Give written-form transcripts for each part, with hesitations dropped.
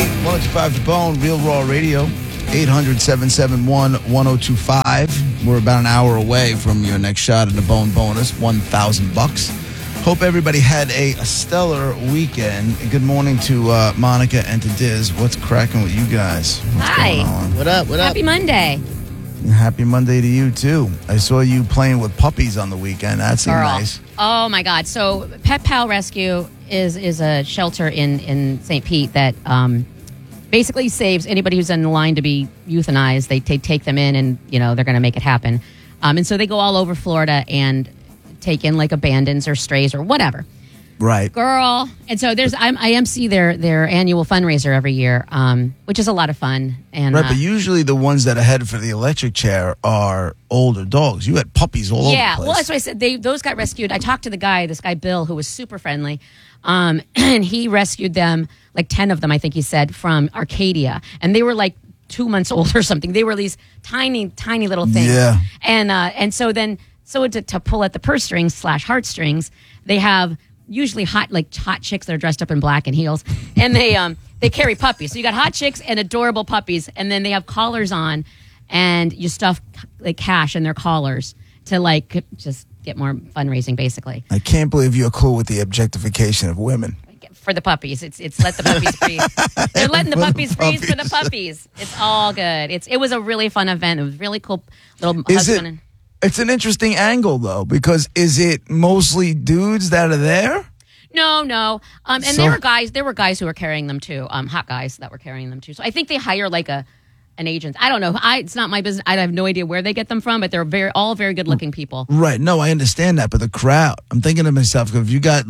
1025 The Bone, Real Raw Radio, 800-771-1025. We're about an hour away from your next shot at the Bone bonus, $1,000. Hope everybody had a stellar weekend. Good morning to Monica and to Diz. What's cracking with you guys? What's Hi. going on? What up? Happy Monday. Happy Monday to you, too. I saw you playing with puppies on the weekend. That seemed nice. Oh, my God. So Pet Pal Rescue is a shelter in St. Pete that basically saves anybody who's in line to be euthanized. They take them in and, they're going to make it happen. And so they go all over Florida and take in like abandons or strays or whatever. Right. Girl. And so I MC their annual fundraiser every year, which is a lot of fun. And right, but usually the ones that are headed for the electric chair are older dogs. You had puppies all over the place. Yeah, well, that's what I said. Those got rescued. I talked to this guy Bill, who was super friendly, and he rescued them, like 10 of them, I think he said, from Arcadia. And they were like 2 months old or something. They were these tiny, tiny little things. Yeah. And so to pull at the purse strings / heartstrings, they have usually hot chicks that are dressed up in black and heels, and they carry puppies. So you got hot chicks and adorable puppies, and then they have collars on, and you stuff like cash in their collars to just get more fundraising, basically. I can't believe you're cool with the objectification of women. For the puppies, it's let the puppies breathe. They're letting the puppies breathe for the puppies. It's all good. It was a really fun event. It was really cool. Little husband. It's an interesting angle, though, because is it mostly dudes that are there? No. And there were guys who were carrying them too. Hot guys that were carrying them too. So I think they hire an agent. I don't know. It's not my business. I have no idea where they get them from, but they're all very good looking people. Right. No, I understand that, but the crowd. I'm thinking to myself, if you got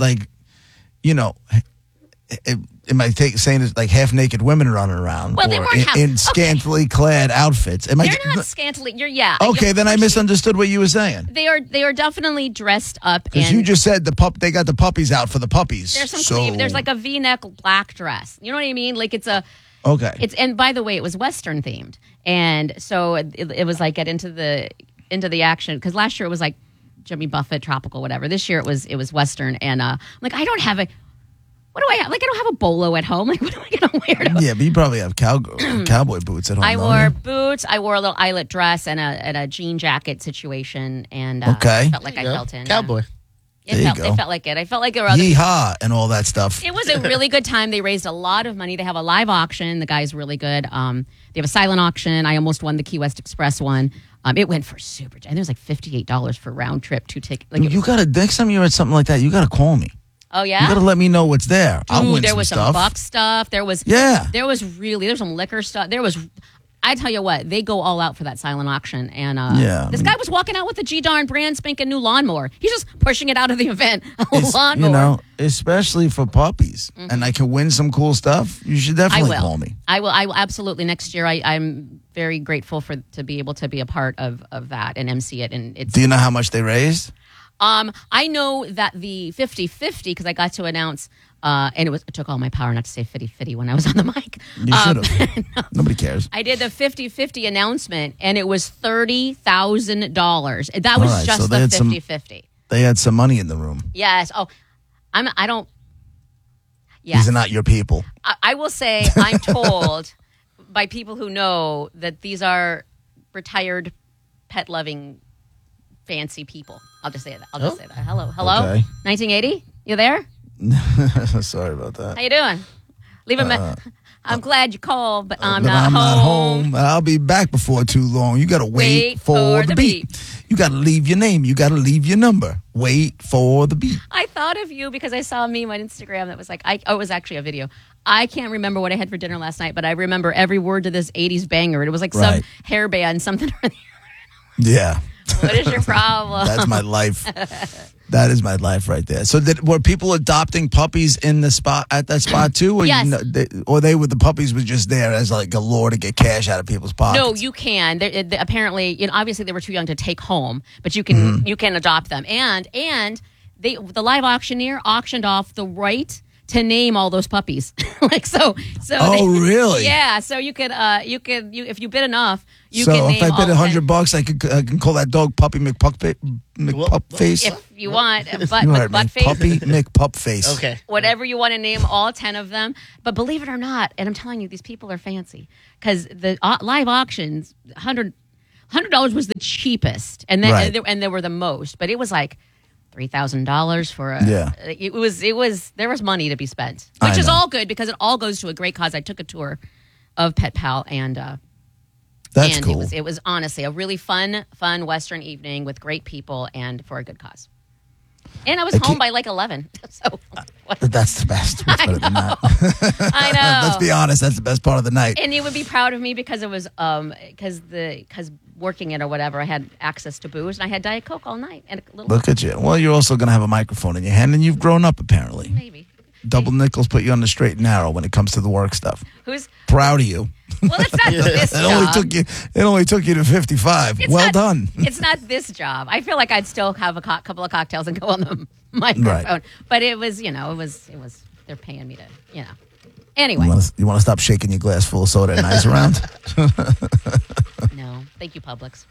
am I saying it's like half naked women running around, well, or in scantily clad outfits? They're not scantily. Okay, then I misunderstood what you were saying. They are definitely dressed up. Because you just said they got the puppies out for the puppies. There's some sleeve. There's like a V-neck black dress. You know what I mean? Like it's a. Okay. And by the way, it was Western themed, and so it was like get into the action, because last year it was like Jimmy Buffett, tropical, whatever. This year it was Western, and I'm like, I don't have a. What do I have? Like, I don't have a bolo at home. Like, what am I going to wear? Yeah, but you probably have cowboy boots at home. I wore boots. I wore a little eyelet dress and a jean jacket situation. And okay. Felt like I felt in. Cowboy. It felt like it. I felt like there were other Yeehaw and all that stuff. It was a really good time. They raised a lot of money. They have a live auction. The guy's really good. They have a silent auction. I almost won the Key West Express one. It went for super. And it was like $58 for round trip 2 tickets. Like, you got to, next time you're at something like that, you got to call me. Oh, yeah? You got to let me know what's there. Dude, I'll win there was some some buck stuff. There was some liquor stuff. I tell you what, they go all out for that silent auction. And this guy was walking out with a G-darn brand spanking new lawnmower. He's just pushing it out of the event. Lawnmower. Especially for puppies. Mm-hmm. And I can win some cool stuff. You should definitely call me. I will absolutely. Next year, I'm very grateful to be able to be a part of that and MC it. And do you know how much they raised? I know that the 50-50, because I got to announce, and it took all my power not to say 50-50 when I was on the mic. You should have. No. Nobody cares. I did the 50-50 announcement, and it was $30,000. That was just the 50-50. They had some money in the room. Yes. Oh, I don't. Yes. These are not your people. I will say I'm told by people who know that these are retired, pet-loving, fancy people. I'll just say that. Say that. Hello. Okay. 1980? You there? Sorry about that. How you doing? Leave a I'm glad you called, but I'm not home. I'll be back before too long. You got to wait for the beep. You got to leave your name. You got to leave your number. Wait for the beep. I thought of you because I saw a meme on Instagram that was like, it was actually a video. I can't remember what I had for dinner last night, but I remember every word to this 80s banger. It was like some hair band, something or the other. Yeah. What is your problem? That's my life. That is my life right there. So were people adopting puppies at that spot too? Or yes. The puppies was just there as like a lure to get cash out of people's pockets? No, you can. Apparently, obviously they were too young to take home, but you can adopt them. And the live auctioneer auctioned off the right to name all those puppies. like so. Oh, really? Yeah. So you could if you bid enough, you so can name if I all bid $10 $100, I can call that dog Puppy McPupface. if you want, You heard me. butt face. Puppy McPupface. Okay. Whatever you want to name all 10 of them. But believe it or not, and I'm telling you, these people are fancy because the live auctions, $100 was the cheapest, and then Right. and there were the most, but it was like $3,000 for a. Yeah. It was there was money to be spent, I which is know. all good because it all goes to a great cause. I took a tour of Pet Pal and. That's and cool. it was honestly a really fun Western evening with great people and for a good cause. And I was home by like 11. So That's the best. What's better than that? I know. Let's be honest. That's the best part of the night. And you would be proud of me because it was because working it or whatever, I had access to booze and I had Diet Coke all night and a little Look at you. Well, you're also going to have a microphone in your hand, and you've grown up apparently. maybe. Double nickels put you on the straight and narrow when it comes to the work stuff. Who's Proud of you. well? It's not this job. It only took you to 55. It's Well not- done. It's not this job. I feel like I'd still have a couple of cocktails and go on the microphone. Right. But it was they're paying me to Anyway, You want to stop shaking your glass full of soda and ice around? no, thank you, Publix.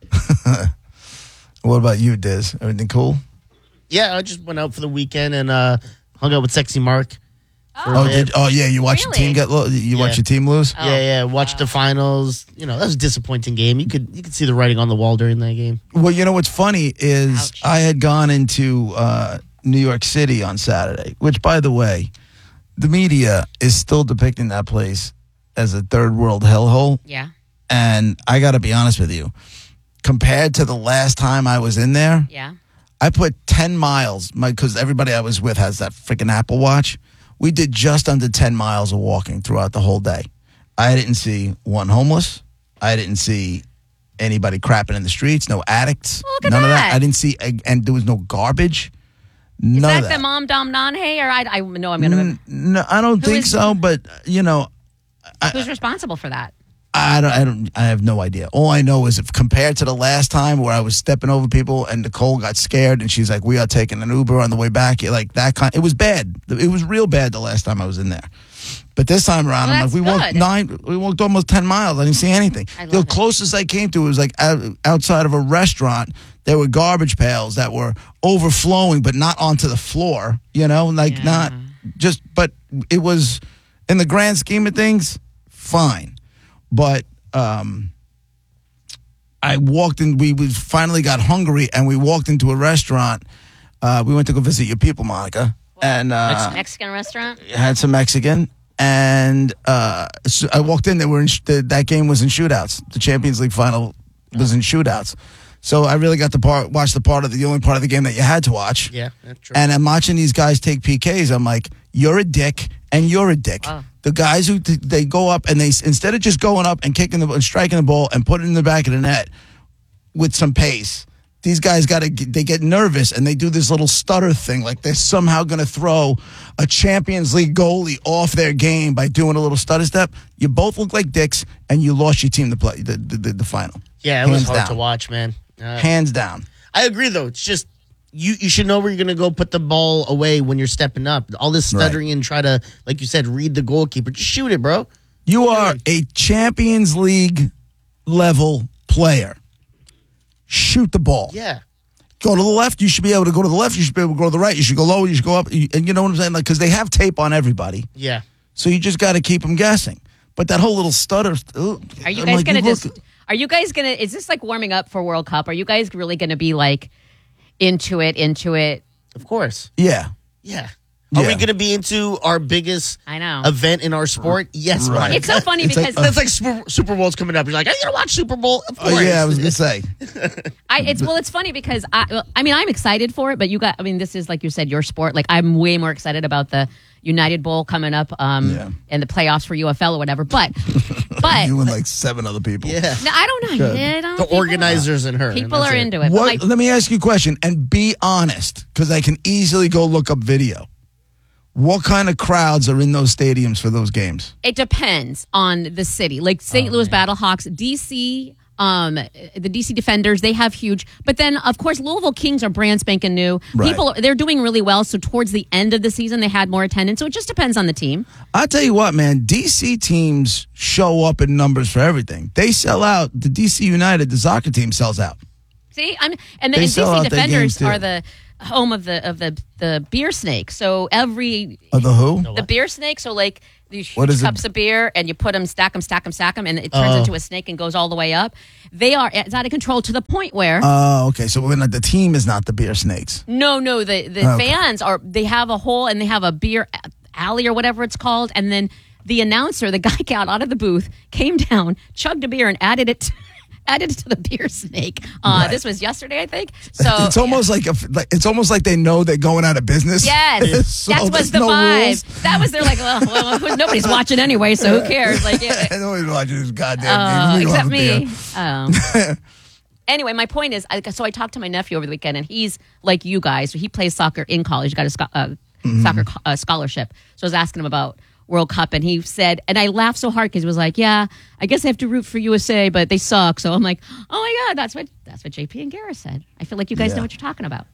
What about you, Diz? Everything cool? Yeah, I just went out for the weekend and hung out with Sexy Mark. Yeah. You watched Really? your team you watched Yeah. your team lose? Yeah. Watched the finals. That was a disappointing game. You could see the writing on the wall during that game. Well, you know what's funny is Ouch. I had gone into New York City on Saturday, which, by the way, the media is still depicting that place as a third world hellhole. Yeah, And I got to be honest with you, compared to the last time I was in there, yeah. I put 10 miles, because everybody I was with has that freaking Apple Watch. We did just under 10 miles of walking throughout the whole day. I didn't see one homeless. I didn't see anybody crapping in the streets, no addicts. Well, look at none of that. that. I didn't see, and there was no garbage. Is None that of that. the Mom Dom Non Hey? Or I know I'm gonna. No, I don't think is- so, but, Who's responsible for that? I have no idea. All I know is if compared to the last time where I was stepping over people and Nicole got scared and she's like, "We are taking an Uber on the way back." Like that it was bad. It was real bad the last time I was in there. But this time around, Well, I'm like, that's we walked almost 10 miles. I didn't see anything. I love The it. closest I came to was like outside of a restaurant. There were garbage pails that were overflowing, but not onto the floor. Not just. But it was in the grand scheme of things, fine. But I walked in. We finally got hungry, and we walked into a restaurant. We went to go visit your people, Monica, and Mexican restaurant. had some Mexican. And so I walked in. They were that game was in shootouts. The Champions League final was in shootouts. So I really got to watch the only part of the game that you had to watch. Yeah, that's true. And I'm watching these guys take PKs. I'm like, you're a dick, and you're a dick. Wow. The guys who they go up and they instead of just going up and kicking and striking the ball and putting it in the back of the net with some pace, these guys they get nervous and they do this little stutter thing, like they're somehow going to throw a Champions League goalie off their game by doing a little stutter step. You both look like dicks, and you lost your team to play the final. Yeah, it was Hands hard down. to watch, man. Hands down. I agree, though. It's just you should know where you're going to go put the ball away when you're stepping up. All this stuttering and try to, like you said, read the goalkeeper. Just shoot it, bro. You are a Champions League level player. Shoot the ball. Yeah. Go to the left. You should be able to go to the left. You should be able to go to the right. You should go lower. You should go up. And you know what I'm saying? Like, because they have tape on everybody. Yeah. So you just got to keep them guessing. But that whole little stutter. Are you guys gonna Are you guys gonna? Is this like warming up for World Cup? Are you guys really gonna be like into it? Of course. Yeah. Yeah. Are we Yeah. going to be into our biggest I know. event in our sport? Yes, Right. Monica. It's so funny It's like- because That's like Super Bowl's coming up. You're like, are you going to watch Super Bowl? Of course. Oh, yeah, I was going to say. it's funny because I'm excited for it, but this is like you said, your sport. Like I'm way more excited about the United Bowl coming up, and the playoffs for UFL or whatever. But You and like 7 other people. Yeah. no, I don't know. Good. I don't The people- organizers and her. People are into it. What? But Let me ask you a question and be honest, because I can easily go look up video. What kind of crowds are in those stadiums for those games? it depends on the city. Like St. Louis Battlehawks, DC. The DC Defenders, they have huge. But then, of course, Louisville Kings are brand spanking new. Right. They're doing really well. So towards the end of the season, they had more attendance. So it just depends on the team. I tell you what, man, DC teams show up in numbers for everything. They sell out. The DC United, the soccer team, sells out. See, and They the sell out DC their games, Defenders too. are the home of the beer snake. So every Of the who? the beer snake. So like these What huge is it? cups of beer, and you put them, stack them, and it turns into a snake and goes all the way up. It's out of control to the point where Oh, okay. So the team is not the beer snakes. no, the fans are. They have a hole and they have a beer alley or whatever it's called, and then the announcer, the guy got out of the booth, came down, chugged a beer, and added it to the beer snake. Right. This was yesterday, I think. So It's almost it's almost like they know they're going out of business. yes, So that was there's the no vibe. rules. That was they're like, well, nobody's watching anyway, so who cares? Like, Nobody's watching this goddamn game. We except love beer. me. Anyway, my point is, so I talked to my nephew over the weekend, and he's like you guys. He plays soccer in college. He got a soccer scholarship. So I was asking him about World Cup, and he said, and I laughed so hard because he was like, "Yeah, I guess I have to root for USA, but they suck." So I'm like, "Oh my god, that's what JP and Garrett said." I feel like you guys know what you're talking about.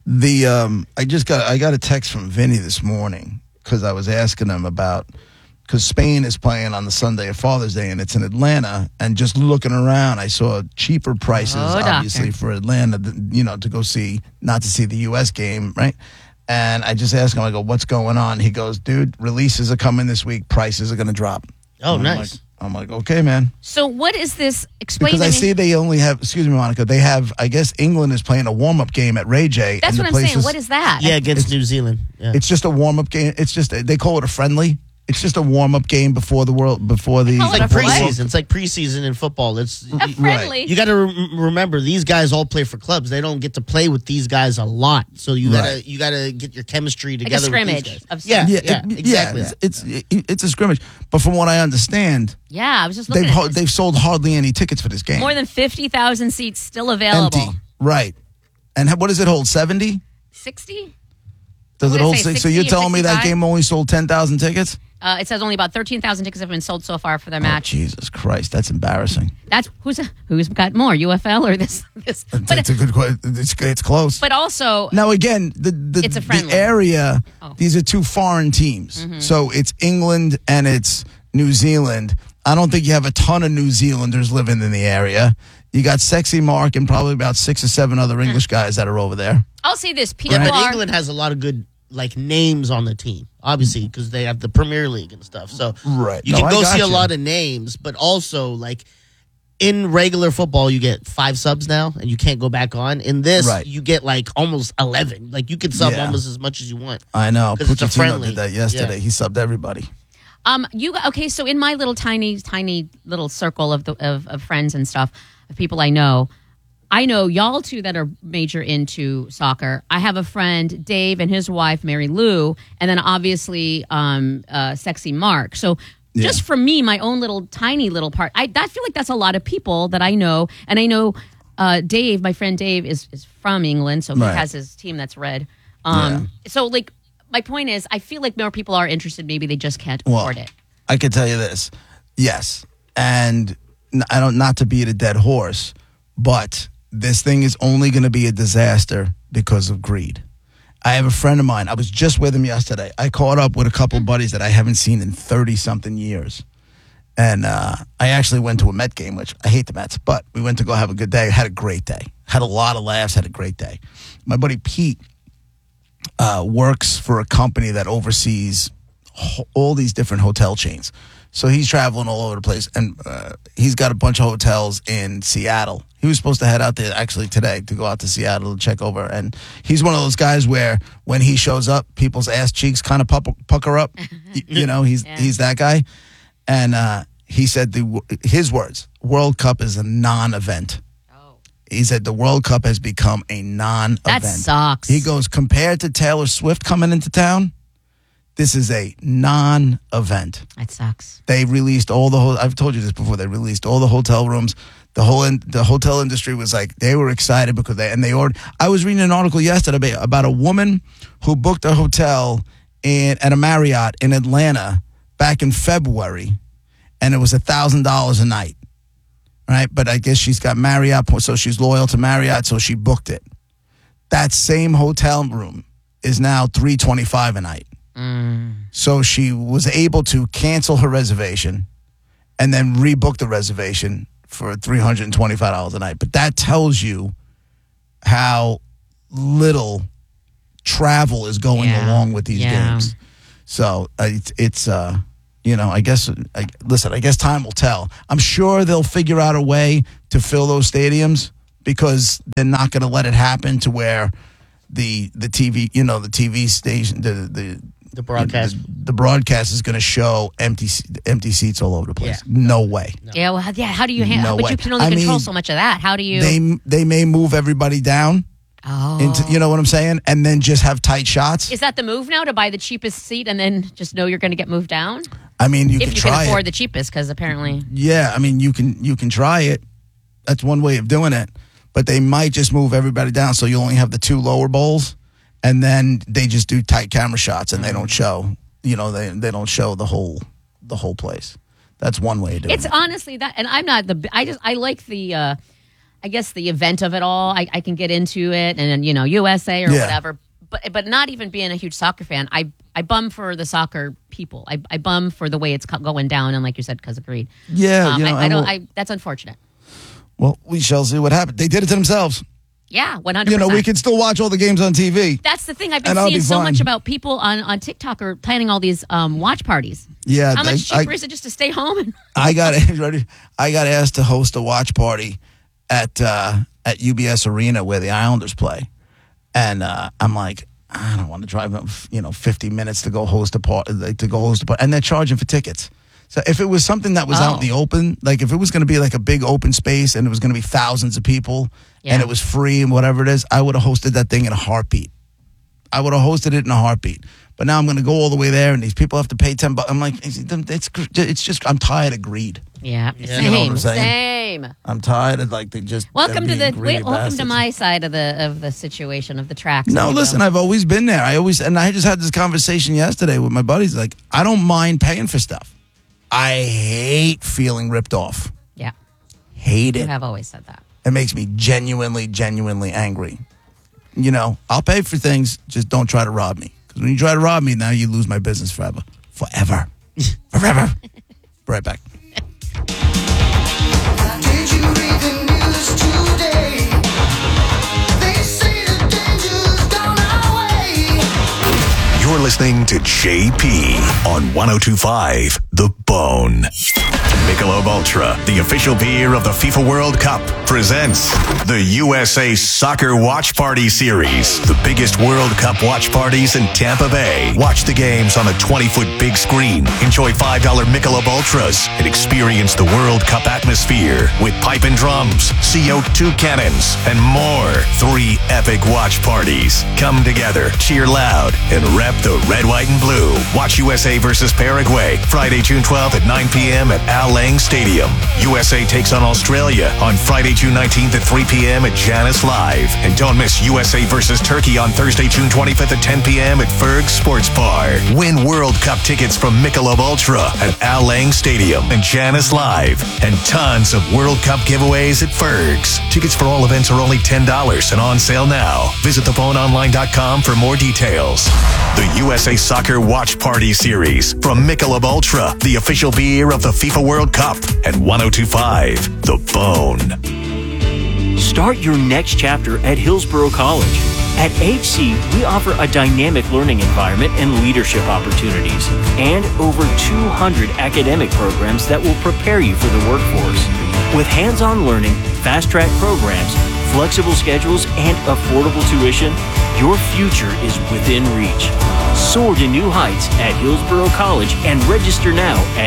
I got a text from Vinny this morning because I was asking him about because Spain is playing on the Sunday of Father's Day and it's in Atlanta, and just looking around I saw cheaper prices obviously doctor. for Atlanta, to go see, not to see the US game, right? And I just asked him, I go, what's going on? He goes, dude, releases are coming this week, prices are going to drop. Oh, I'm nice. I'm like, okay, man. So what is this? Explain Because to I me. see they only have, excuse me, Monica, they have, I guess England is playing a warm-up game at Ray J. That's and what the I'm saying. place What is that? Yeah, against New Zealand. Yeah. It's just a warm-up game. It's just, they call it a friendly. It's just a warm-up game before the call it It's like a what? preseason. It's like preseason in football. It's friendly. You got to remember these guys all play for clubs. They don't get to play with these guys a lot. So you Right. gotta get your chemistry Like a together. scrimmage with these guys. of Yeah, some- yeah, exactly. It's a scrimmage. But from what I understand, Yeah, I was just looking at this. they've sold hardly any tickets for this game. More than 50,000 seats still available. Empty. Right. And what does it hold? 70? 60? Does What it did hold it say, 60? So 60 you're or telling me that 65? game only sold 10,000 tickets? It says only about 13,000 tickets have been sold so far for their Oh, match. Jesus Christ, that's embarrassing. That's who's got more, UFL or this? That's a good question. It's close. But also, Now again, It's a the friendly. area. Oh. These are two foreign teams, Mm-hmm. so it's England and it's New Zealand. I don't think you have a ton of New Zealanders living in the area. You got Sexy Mark and probably about 6 or 7 other English guys that are over there. I'll say this: people Yeah, but are. England has a lot of good names on the team, obviously, because they have the Premier League and stuff. So Right. you No, can I go got see a you. lot of names, but also in regular football, you get 5 subs now, and you can't go back on. In this, Right. you get almost 11. You could sub Yeah. almost as much as you want. I know. 'Cause it's a Pochettino friendly. did that yesterday. Yeah. He subbed everybody. Okay, so in my little tiny little circle of friends and stuff, of people I know y'all two that are major into soccer. I have a friend, Dave, and his wife, Mary Lou, and then obviously Sexy Mark. So just for me, my own little tiny little part, I feel like that's a lot of people that I know. And I know Dave, my friend Dave, is from England, so he Right. has his team that's red. Yeah. So my point is, I feel like more people are interested. Maybe they just can't Well, afford it. I can tell you this. Yes. And I don't, not to beat a dead horse, but this thing is only going to be a disaster because of greed. I have a friend of mine. I was just with him yesterday. I caught up with a couple of buddies that I haven't seen in 30-something years. And I actually went to a Met game, which I hate the Mets, but we went to go have a good day. Had a great day. Had a lot of laughs. Had a great day. My buddy Pete works for a company that oversees all these different hotel chains. So he's traveling all over the place, and he's got a bunch of hotels in Seattle. He was supposed to head out there actually today to go out to Seattle to check over. And he's one of those guys where when he shows up, people's ass cheeks kind of pucker up. He's that guy. And he said his words, World Cup is a non-event. He said the World Cup has become a non-event. That sucks. He goes, compared to Taylor Swift coming into town, this is a non-event. That sucks. They released I've told you this before, they released all the hotel rooms. The hotel industry was like, they were excited because they ordered. I was reading an article yesterday about a woman who booked a hotel at a Marriott in Atlanta back in February, and it was $1,000 a night. right? But I guess she's got Marriott, so she's loyal to Marriott, so she booked it. That same hotel room is now $325 a night. So she was able to cancel her reservation and then rebook the reservation for $325 a night. But that tells you how little travel is going along with these games. So it's I guess time will tell. I'm sure they'll figure out a way to fill those stadiums because they're not going to let it happen to where the TV, the TV station, The broadcast. The broadcast is going to show empty seats all over the place. Yeah. No way. No. Yeah, well, how do you handle? No but way. you can only control so much of that. How do you? They may move everybody down. Oh. Into, you know what I'm saying? And then just have tight shots. Is that the move now, to buy the cheapest seat and then just know you're going to get moved down? I mean, you if can you try can afford it. the cheapest, because apparently. Yeah, I mean, you can try it. That's one way of doing it. But they might just move everybody down, so you only have the two lower bowls, and then they just do tight camera shots, and they don't show. They don't show the whole place. That's one way of doing it. It's honestly that, and I'm not I like the. I guess the event of it all, I can get into it, and then, USA or whatever. But not even being a huge soccer fan, I bum for the soccer people. I bum for the way it's going down, and like you said, because of greed. Yeah, that's unfortunate. Well, we shall see what happens. They did it to themselves. Yeah, 100%. We can still watch all the games on TV. That's the thing. I've been seeing so much about people on TikTok are planning all these watch parties. Yeah, how much cheaper is it just to stay home? I got asked to host a watch party at UBS Arena where the Islanders play, and I'm like, I don't want to drive 50 minutes to go host a party, and they're charging for tickets. So if it was something that was out in the open, like if it was going to be like a big open space and it was going to be thousands of people and it was free and whatever it is, I would have hosted that thing in a heartbeat. I would have hosted it in a heartbeat. But now I'm going to go all the way there and these people have to pay $10. I'm like, it's just, I'm tired of greed. Yeah. You know what I'm saying? Same. I'm tired of welcome to my side of the situation of the tracks. No, listen, I've always been there. I just had this conversation yesterday with my buddies. Like, I don't mind paying for stuff. I hate feeling ripped off. Yeah. Hate it. You have always said that. It makes me genuinely angry. I'll pay for things, just don't try to rob me. Because when you try to rob me, now you lose my business forever. Forever. Forever. Right back. Did you read the news today? They say the danger's gone our way. You're listening to JP on 102.5 The Bone. Michelob Ultra, the official beer of the FIFA World Cup, presents the USA Soccer Watch Party Series. The biggest World Cup watch parties in Tampa Bay. Watch the games on a 20-foot big screen. Enjoy $5 Michelob Ultras and experience the World Cup atmosphere with pipe and drums, CO2 cannons, and more. 3 epic watch parties. Come together, cheer loud, and rep the red, white, and blue. Watch USA versus Paraguay, Friday, June 12th at 9 p.m. at Al Lang Stadium. USA takes on Australia on Friday, June 19th at 3 p.m. at Janice Live. And don't miss USA versus Turkey on Thursday, June 25th at 10 p.m. at Ferg Sports Bar. Win World Cup tickets from Michelob Ultra at Al Lang Stadium and Janice Live. And tons of World Cup giveaways at Ferg's. Tickets for all events are only $10 and on sale now. Visit theboneonline.com for more details. The USA Soccer Watch Party Series from Michelob Ultra, the official beer of the FIFA World Cup, and 102.5 The Bone. Start your next chapter at Hillsborough College. At HC, we offer a dynamic learning environment and leadership opportunities, and over 200 academic programs that will prepare you for the workforce. With hands-on learning, fast-track programs, flexible schedules, and affordable tuition, your future is within reach. Soar to new heights at Hillsborough College and register now at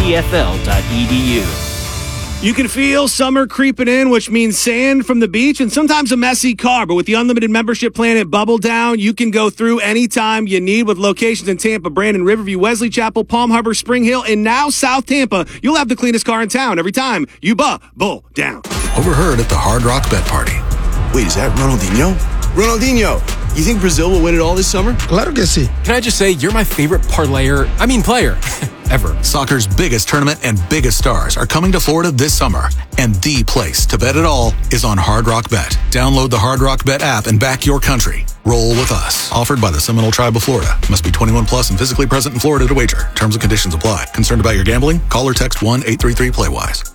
hcfl.edu. You can feel summer creeping in, which means sand from the beach and sometimes a messy car. But with the unlimited membership plan at Bubble Down, you can go through anytime you need with locations in Tampa, Brandon, Riverview, Wesley Chapel, Palm Harbor, Spring Hill, and now South Tampa. You'll have the cleanest car in town every time you Bubble Down. Overheard at the Hard Rock Bet Party. Wait, is that Ronaldinho? Ronaldinho, You think Brazil will win it all this summer? Claro que sí. Can I just say, you're my favorite player ever. Soccer's biggest tournament and biggest stars are coming to Florida this summer. And the place to bet it all is on Hard Rock Bet. Download the Hard Rock Bet app and back your country. Roll with us. Offered by the Seminole Tribe of Florida. Must be 21 plus and physically present in Florida to wager. Terms and conditions apply. Concerned about your gambling? Call or text 1-833-PLAY-WISE.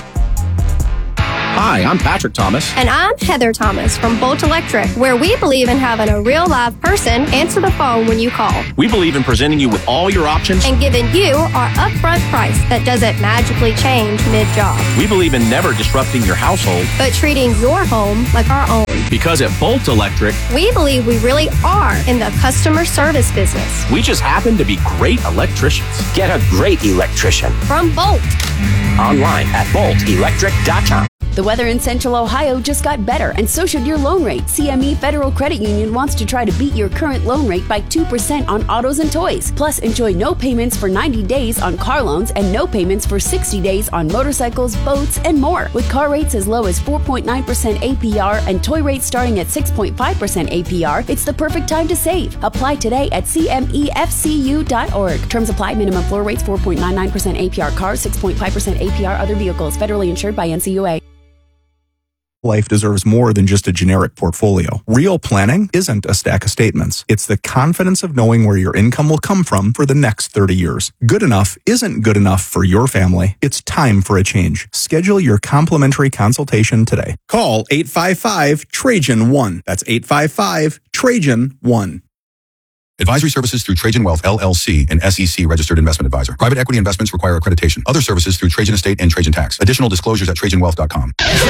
Hi, I'm Patrick Thomas. And I'm Heather Thomas from Bolt Electric, where we believe in having a real live person answer the phone when you call. We believe in presenting you with all your options and giving you our upfront price that doesn't magically change mid-job. We believe in never disrupting your household, but treating your home like our own. Because at Bolt Electric, we believe we really are in the customer service business. We just happen to be great electricians. Get a great electrician from Bolt. Online at boltelectric.com. The weather in Central Ohio just got better, and so should your loan rate. CME Federal Credit Union wants to try to beat your current loan rate by 2% on autos and toys. Plus, enjoy no payments for 90 days on car loans and no payments for 60 days on motorcycles, boats, and more. With car rates as low as 4.9% APR and toy rates starting at 6.5% APR, it's the perfect time to save. Apply today at CMEFCU.org. Terms apply. Minimum floor rates 4.99% APR cars, 6.5% APR other vehicles. Federally insured by NCUA. Life deserves more than just a generic portfolio. Real planning isn't a stack of statements. It's the confidence of knowing where your income will come from for the next 30 years. Good enough isn't good enough for your family. It's time for a change. Schedule your complimentary consultation today. Call 855-TRAJAN-1. That's 855-TRAJAN-1. Advisory services through Trajan Wealth, LLC, an SEC registered investment advisor. Private equity investments require accreditation. Other services through Trajan Estate and Trajan Tax. Additional disclosures at TrajanWealth.com.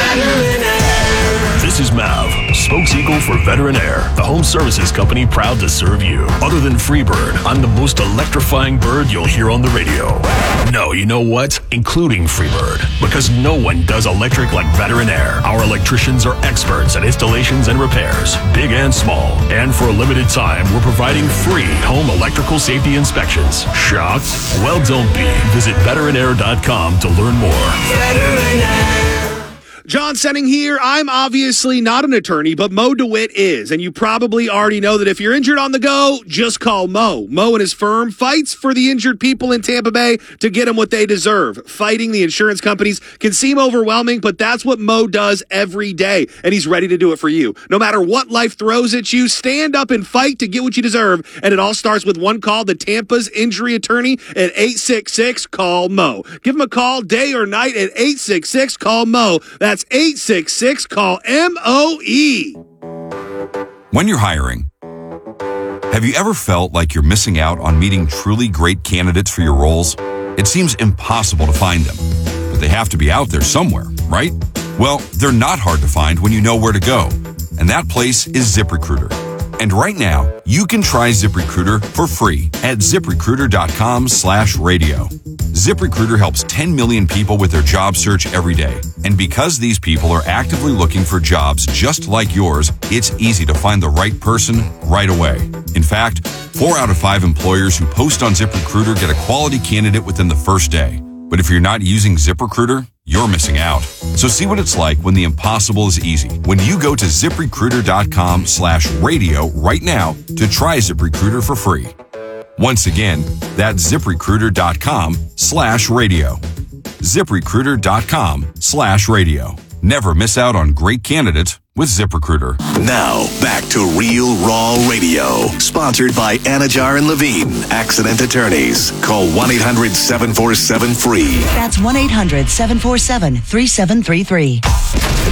This is Mav, spokeseagle for Veteran Air, the home services company proud to serve you. Other than Freebird, I'm the most electrifying bird you'll hear on the radio. No, you know what? Including Freebird. Because no one does electric like Veteran Air. Our electricians are experts at installations and repairs, big and small. And for a limited time, we're providing free home electrical safety inspections. Shocked? Well, don't be. Visit veteranair.com to learn more. Veteran Air. John Senning here. I'm obviously not an attorney, but Mo DeWitt is. And you probably already know that if you're injured on the go, just call Mo. Mo and his firm fights for the injured people in Tampa Bay to get them what they deserve. Fighting the insurance companies can seem overwhelming, but that's what Mo does every day. And he's ready to do it for you. No matter what life throws at you, stand up and fight to get what you deserve. And it all starts with one call to Tampa's injury attorney at 866-CALL-MO. Give him a call day or night at 866-CALL-MO. That's 866-CALL-MOE. When you're hiring, have you ever felt like you're missing out on meeting truly great candidates for your roles? It seems impossible to find them, but they have to be out there somewhere, right? Well, they're not hard to find when you know where to go, and that place is ZipRecruiter. And right now, you can try ZipRecruiter for free at ZipRecruiter.com/radio. ZipRecruiter helps 10 million people with their job search every day. And because these people are actively looking for jobs just like yours, it's easy to find the right person right away. In fact, 4 out of 5 employers who post on ZipRecruiter get a quality candidate within the first day. But if you're not using ZipRecruiter, you're missing out. So see what it's like when the impossible is easy. When you go to ZipRecruiter.com/radio right now to try ZipRecruiter for free. Once again, that's ZipRecruiter.com/radio. ZipRecruiter.com/radio. Never miss out on great candidates with ZipRecruiter. Now, back to Real Raw Radio. Sponsored by Anajar and Levine, Accident Attorneys. Call 1-800-747-FREE. That's 1-800-747-3733.